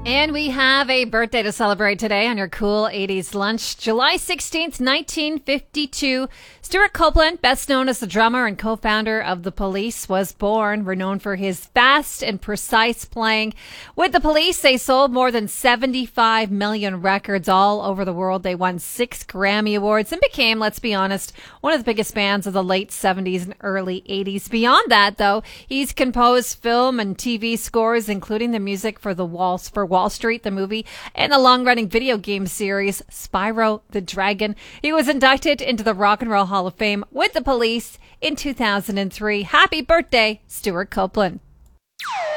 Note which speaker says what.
Speaker 1: And we have a birthday to celebrate today on your cool 80s lunch. July 16th, 1952. Stuart Copeland, best known as the drummer and co-founder of The Police, was born. Renowned for his fast and precise playing. With The Police, they sold more than 75 million records all over the world. They won 6 Grammy Awards and became, let's be honest, one of the biggest bands of the late 70s and early 80s. Beyond that, though, he's composed film and TV scores, including the music for Wall Street, the movie, and the long-running video game series Spyro the Dragon. He was inducted into the Rock and Roll Hall of Fame with The Police in 2003. Happy birthday, Stuart Copeland.